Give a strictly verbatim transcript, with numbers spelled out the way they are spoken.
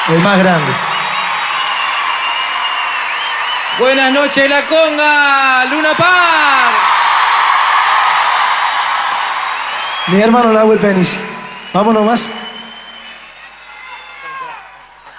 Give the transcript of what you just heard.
El más grande. Buenas noches, La Conga, Luna Park. Mi hermano Nahuel Penici. Vámonos más.